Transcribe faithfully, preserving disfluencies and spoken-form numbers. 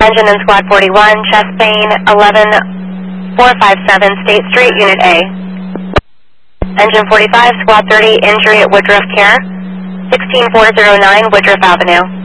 Engine in Squad forty-one, chest pain, eleven four five seven State Street, Unit A. Engine forty-five, Squad thirty, injury at Woodruff Care, sixteen four zero nine Woodruff Avenue.